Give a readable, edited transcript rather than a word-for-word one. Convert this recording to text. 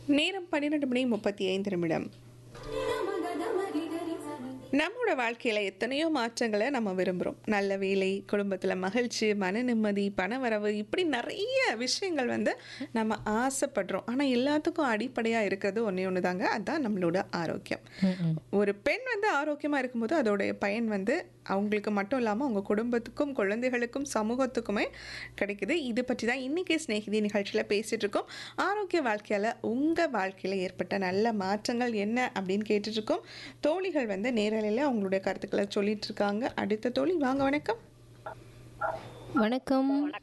நேரம் 12:35. நம்மளோட வாழ்க்கையில எத்தனையோ மாற்றங்களை நம்ம விரும்புகிறோம். நல்ல வேலை, குடும்பத்தில் மகிழ்ச்சி, மன நிம்மதி, பணவரவு, இப்படி நிறைய விஷயங்கள் நம்ம ஆசைப்படுறோம். ஆனால் எல்லாத்துக்கும் அடிப்படையாக இருக்கிறது ஒன்றே ஒன்று தாங்க, அதுதான் நம்மளோட ஆரோக்கியம். ம். ஒரு பெண் ஆரோக்கியமாக இருக்கும்போது அதோடைய பயன் அவங்களுக்கு மட்டும் இல்லாமல் அவங்க குடும்பத்துக்கும், குழந்தைகளுக்கும், சமூகத்துக்குமே கிடைக்குது. இது பற்றி தான் இன்றைக்கி ஸ்நேகிதி நிகழ்ச்சியில் பேசிகிட்டு இருக்கோம். ஆரோக்கிய வாழ்க்கையால் உங்கள் வாழ்க்கையில் ஏற்பட்ட நல்ல மாற்றங்கள் என்ன அப்படின்னு கேட்டுட்ருக்கோம். தோழிகள் நேரலையில் அவங்களுடைய கருத்துக்களை சொல்லிட்டு இருக்காங்க. அடுத்த தோழி, வாங்க. வணக்கம். வணக்கம்.